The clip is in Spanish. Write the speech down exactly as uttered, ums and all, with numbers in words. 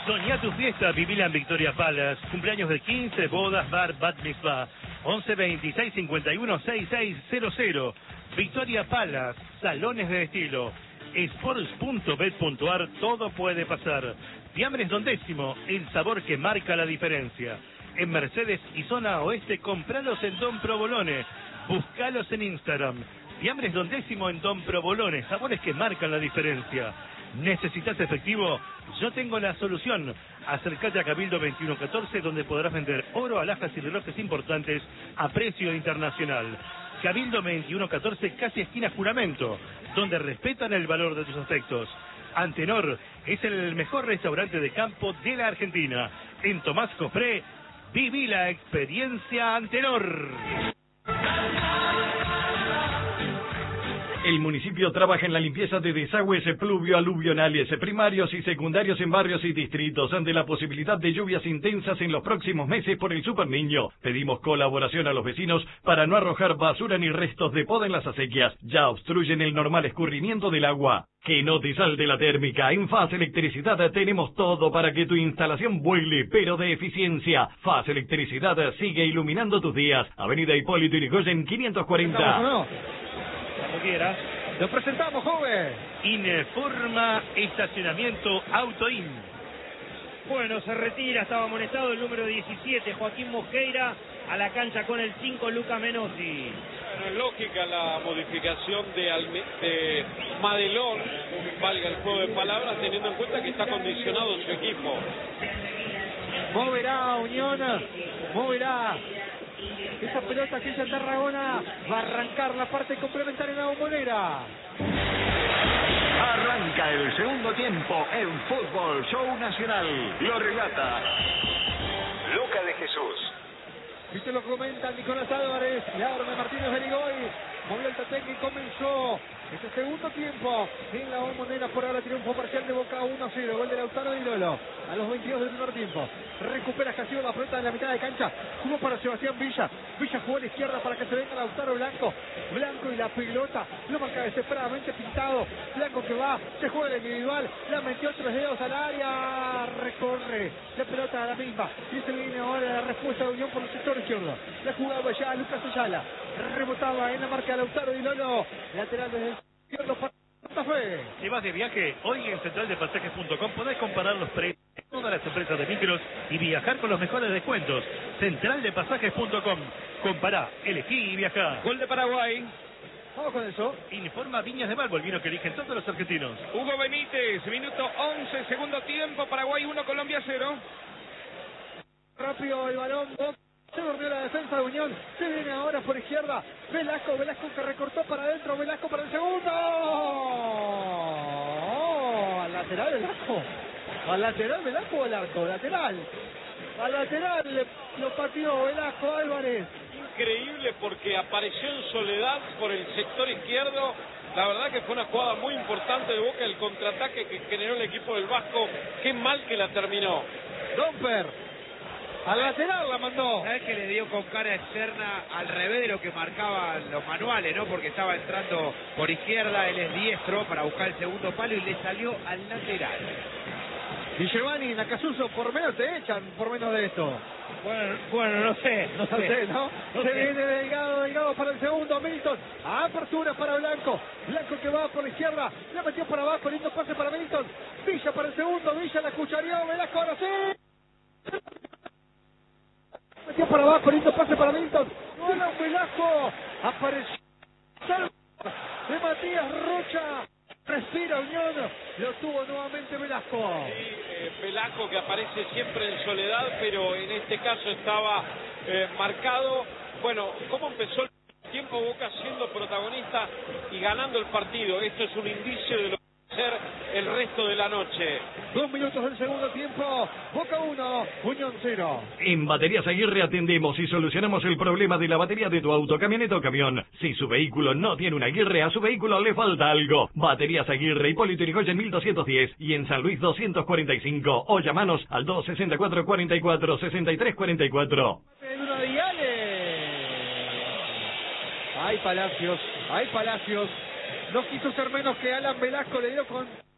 Soñá tu fiesta, vivila en Victoria Palace. Cumpleaños de quince, bodas, bar, bat mitzvah. once veintiséis cincuenta y uno sesenta y seis cero cero. Victoria Palace, salones de estilo. Sports punto bet punto ar, todo puede pasar. Fiambres Don Décimo, el sabor que marca la diferencia. En Mercedes y zona oeste, compralos en Don Provolone. Buscalos en Instagram. Fiambres Don Décimo en Don Provolone, sabores que marcan la diferencia. ¿Necesitas efectivo? Yo tengo la solución. Acércate a Cabildo veintiuno catorce, donde podrás vender oro, alhajas y relojes importantes a precio internacional. Cabildo veintiuno catorce, casi esquina Juramento, donde respetan el valor de tus afectos. Antenor es el mejor restaurante de campo de la Argentina. En Tomás Cofré, viví la experiencia Antenor. El municipio trabaja en la limpieza de desagües pluvio-aluvionales, primarios y secundarios en barrios y distritos. Ante la posibilidad de lluvias intensas en los próximos meses por el Super Niño, pedimos colaboración a los vecinos para no arrojar basura ni restos de poda en las acequias. Ya obstruyen el normal escurrimiento del agua. Que no te salte la térmica. En F A S Electricidad tenemos todo para que tu instalación vuele, pero de eficiencia. F A S Electricidad sigue iluminando tus días. Avenida Hipólito Yrigoyen quinientos cuarenta. Cuando quieras. Lo presentamos, joven. Informa Estacionamiento Autoin. Bueno, se retira, estaba amonestado el número diecisiete, Joaquín Mosqueira, a la cancha con el cinco, Lucas Menossi. Bueno, es lógica la modificación de, Alme de Madelón, valga el juego de palabras, teniendo en cuenta que está condicionado su equipo. Moverá Unión, moverá. Esa pelota que es Tarragona va a arrancar la parte complementaria de la Bombonera. Arranca el segundo tiempo en Fútbol Show Nacional. Lo relata Luca de Jesús. Y te lo comenta Nicolás Álvarez. Y ahora Martínez Berigoy. Movió el Tatec y comenzó este segundo tiempo en la Bombonera. Por ahora triunfo parcial de Boca uno a cero. Gol de Lautaro Di Lolo a los veintidós del primer tiempo. Recupera Castillo la pelota en la mitad de cancha. Jugó para Sebastián Villa. Villa jugó a la izquierda para que se venga Lautaro Blanco. Blanco y la pelota lo marca desesperadamente Pintado. Blanco que va, se juega el individual. La metió tres dedos al área. Recorre la pelota a la misma. Y se viene ahora la respuesta de Unión por el sector izquierdo. La jugaba ya Lucas Ayala. Rebotaba en la marca de Lautaro Di Lolo. Lateral desde el izquierdo para Santa Fe. Si vas de viaje, hoy en central de pasajes punto com podés comparar los precios de todas las empresas de micros y viajar con los mejores descuentos. central de pasajes punto com. Compará, elegí y viajá. Gol de Paraguay. Vamos con eso. Informa Viñas de Malvo, el vino que eligen todos los argentinos. Hugo Benítez, minuto once, segundo tiempo, Paraguay uno, Colombia cero. Rápido el balón. Se durmió la defensa de Unión. Se viene ahora por izquierda. Velasco, Velasco que recortó para adentro. Velasco para el segundo. Oh, al lateral Velasco. Al lateral Velasco o al arco. Lateral. Al lateral lo pateó Velasco Álvarez. Increíble porque apareció en soledad por el sector izquierdo. La verdad que fue una jugada muy importante de Boca, el contraataque que generó el equipo del Vasco. Qué mal que la terminó. Domper. Al lateral la mandó. ¿Sabes que le dio con cara externa al revés de lo que marcaban los manuales, ¿no? Porque estaba entrando por izquierda, él es diestro para buscar el segundo palo y le salió al lateral. Y Giovanni Nakasuso, por menos te echan, por menos de esto. Bueno, bueno, no sé, no No sé. sé, ¿no? No Se sé. viene Delgado, Delgado para el segundo, Milton. Apertura para Blanco. Blanco que va por la izquierda. La metió para abajo, lindo pase para Milton. Villa para el segundo, Villa la cuchareó. Velasco ahora sí. Metió para abajo, lindo pase para Milton. No, no, Velasco. Apareció de Matías Rocha. Respira Unión. Lo tuvo nuevamente Velasco. Sí, eh, Velasco que aparece siempre en soledad, pero en este caso estaba eh, marcado. Bueno, ¿cómo empezó el tiempo? Boca siendo protagonista y ganando el partido. Esto es un indicio de lo que va a ser el resto de la noche. Dos minutos del segundo tiempo. Boca uno, Unión cero. En Baterías Aguirre atendemos y solucionamos el problema de la batería de tu auto, camioneta o camión. Si su vehículo no tiene una Aguirre, a su vehículo le falta algo. Baterías Aguirre, Hipólito Yrigoyen mil doscientos diez y en San Luis doscientos cuarenta y cinco. O llamanos al dos sesenta y cuatro, cuarenta y cuatro, sesenta y tres cuarenta y cuatro. El uno de Viale. Ay, Palacios, ay, Palacios. No quiso ser menos que Alan Velasco, le dio con